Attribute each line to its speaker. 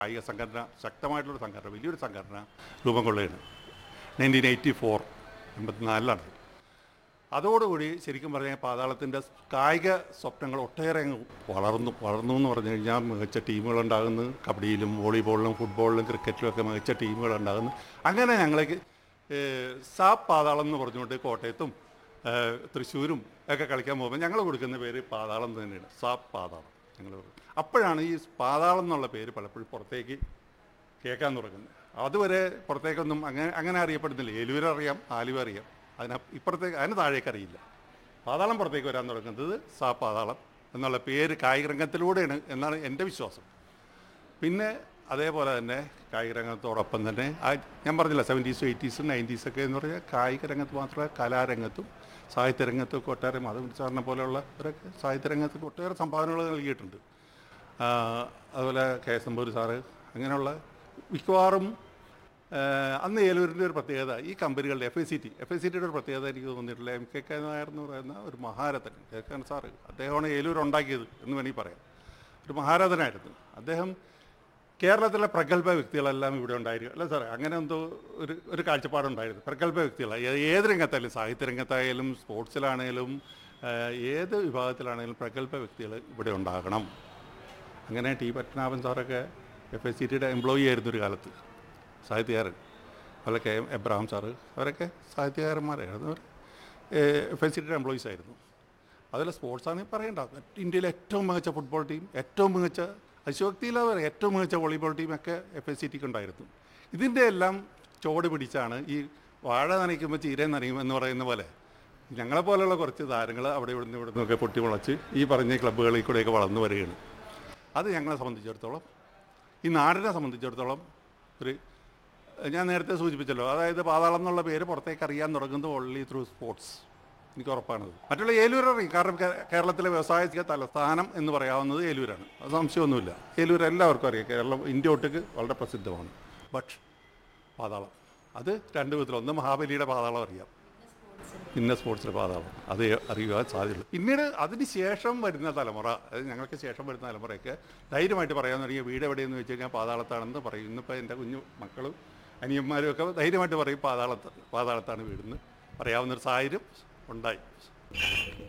Speaker 1: കായിക സംഘടന, ശക്തമായിട്ടുള്ളൊരു സംഘടന, വലിയൊരു സംഘടന രൂപം കൊള്ളുകയാണ് 1984 84 അതോടുകൂടി ശരിക്കും പറഞ്ഞാൽ പാതാളത്തിൻ്റെ കായിക സ്വപ്നങ്ങൾ ഒട്ടേറെ വളർന്നു എന്ന് പറഞ്ഞു കഴിഞ്ഞാൽ മികച്ച ടീമുകളുണ്ടാകുന്നു. കബഡിയിലും വോളിബോളിലും ഫുട്ബോളിലും ക്രിക്കറ്റിലും ഒക്കെ മികച്ച ടീമുകളുണ്ടാകുന്നു. അങ്ങനെ ഞങ്ങൾക്ക് സാപ്പ് പാതാളം എന്ന് പറഞ്ഞുകൊണ്ട് കോട്ടയത്തും തൃശ്ശൂരും ഒക്കെ കളിക്കാൻ പോകുമ്പോൾ ഞങ്ങൾ കൊടുക്കുന്ന പേര് പാതാളം തന്നെയാണ്, സാപ്പ് പാതാളം. ഞങ്ങൾ അപ്പോഴാണ് ഈ പാതാളം എന്നുള്ള പേര് പലപ്പോഴും പുറത്തേക്ക് കേൾക്കാൻ തുടങ്ങുന്നത്. അതുവരെ പുറത്തേക്കൊന്നും അങ്ങനെ അറിയപ്പെടുന്നില്ല. ഏലൂർ അറിയാം, ആലുവ അറിയാം, അതിന് താഴേക്ക് അറിയില്ല. പാതാളം പുറത്തേക്ക് വരാൻ തുടങ്ങുന്നത് സാപ്പ് പാതാളം എന്നുള്ള പേര് കായിക രംഗത്തിലൂടെയാണ് എന്നാണ് എൻ്റെ വിശ്വാസം. പിന്നെ അതേപോലെ തന്നെ കായിക രംഗത്തോടൊപ്പം തന്നെ ഞാൻ പറഞ്ഞില്ല 70s 80s 90s ഒക്കെ എന്ന് പറഞ്ഞാൽ കായിക രംഗത്ത് മാത്രമല്ല കലാരംഗത്തും സാഹിത്യരംഗത്തും ഒട്ടേറെ മാധവൻ പോലെയുള്ളവരൊക്കെ സാഹിത്യരംഗത്ത് ഒട്ടേറെ സംഭാവനകൾ നൽകിയിട്ടുണ്ട്. അതുപോലെ KS നമ്പൂതിരി സാറ്, അങ്ങനെയുള്ള മിക്കവാറും അന്ന് ഏലൂരിൻ്റെ ഒരു പ്രത്യേകത ഈ കമ്പനികളുടെ FICTയുടെ ഒരു പ്രത്യേകത എനിക്ക് തോന്നിയിട്ടില്ല. MKK നായർ എന്ന് പറയുന്ന ഒരു മഹാരഥൻ, KK സാറ്, അദ്ദേഹമാണ് ഏലൂർ ഉണ്ടാക്കിയത് എന്ന് വേണമെങ്കിൽ പറയാം. ഒരു മഹാരഥനായിരുന്നു അദ്ദേഹം. കേരളത്തിലെ പ്രഗത്ഭ വ്യക്തികളെല്ലാം ഇവിടെ ഉണ്ടായിരിക്കും അല്ലേ സാറേ? അങ്ങനെ എന്തോ ഒരു കാഴ്ചപ്പാടുണ്ടായിരുന്നു. പ്രഗത്ഭ വ്യക്തികൾ ഏത് രംഗത്തായാലും, സാഹിത്യരംഗത്തായാലും സ്പോർട്സിലാണേലും ഏത് വിഭാഗത്തിലാണെങ്കിലും പ്രഗത്ഭ വ്യക്തികൾ ഇവിടെ ഉണ്ടാകണം. അങ്ങനെ T പത്മനാഭൻ സാറൊക്കെ FICTയുടെ എംപ്ലോയി ആയിരുന്നു ഒരു കാലത്ത്, സാഹിത്യകാരൻ. അതുപോലെ KM എബ്രഹാം സാറ്, അവരൊക്കെ സാഹിത്യകാരന്മാരായിരുന്നു. FICTയുടെ എംപ്ലോയീസ് ആയിരുന്നു. അതുപോലെ സ്പോർട്സാണെങ്കിൽ പറയണ്ട, ഇന്ത്യയിലെ ഏറ്റവും മികച്ച ഫുട്ബോൾ ടീം, ഏറ്റവും മികച്ച അതിശോക്തിയില്ലാതെ പറയാം, ഏറ്റവും മികച്ച വോളിബോൾ ടീമൊക്കെ FICTക്ക് ഉണ്ടായിരുന്നു. ഇതിൻ്റെ എല്ലാം ചോട് പിടിച്ചാണ് ഈ വാഴ നനയ്ക്കുമ്പോൾ ചീര നനയും എന്ന് പറയുന്ന പോലെ ഞങ്ങളെപ്പോലെയുള്ള കുറച്ച് താരങ്ങൾ അവിടെ ഇവിടുന്നൊക്കെ പൊട്ടി മുളച്ച് ഈ പറഞ്ഞ ക്ലബ്ബുകളിൽ കൂടെയൊക്കെ വളർന്നു വരികയാണ്. അത് ഞങ്ങളെ സംബന്ധിച്ചിടത്തോളം, ഈ നാടിനെ സംബന്ധിച്ചിടത്തോളം ഞാൻ നേരത്തെ സൂചിപ്പിച്ചല്ലോ, അതായത് പാതാളം എന്നുള്ള പേര് പുറത്തേക്ക് അറിയാൻ തുടങ്ങുന്നത് ഓൺലി ത്രൂ സ്പോർട്സ്. എനിക്ക് ഉറപ്പാണത്. മറ്റുള്ള ഏലൂർ അറിയും, കാരണം കേരളത്തിലെ വ്യവസായ തലസ്ഥാനം എന്ന് പറയാവുന്നത് ഏലൂരാണ്, അത് സംശയമൊന്നുമില്ല. ഏലൂർ എല്ലാവർക്കും അറിയാം, കേരളം ഇന്ത്യ ഒട്ടുക്ക് വളരെ പ്രസിദ്ധമാണ്. ബട്ട് പാതാളം അത് രണ്ട് വിധത്തിൽ, ഒന്ന് മഹാബലിയുടെ പാതാളം അറിയാം, പിന്നെ സ്പോർട്സിലെ പാതാളം അത് അറിയുവാൻ സാധ്യതയുള്ളൂ. പിന്നീട് അതിന് ശേഷം വരുന്ന തലമുറ, അതായത് ഞങ്ങൾക്ക് ശേഷം വരുന്ന തലമുറയൊക്കെ ധൈര്യമായിട്ട് പറയാൻ തുടങ്ങിയ വീട് എവിടെയെന്ന് വെച്ച് കഴിഞ്ഞാൽ പാതാളത്താണെന്ന് പറയും. ഇന്നിപ്പോൾ എൻ്റെ കുഞ്ഞു മക്കളും അനിയന്മാരും ഒക്കെ ധൈര്യമായിട്ട് പറയും പാതാളത്താണ് വീടെന്ന് പറയാവുന്നൊരു സാഹചര്യം ഉണ്ടായി.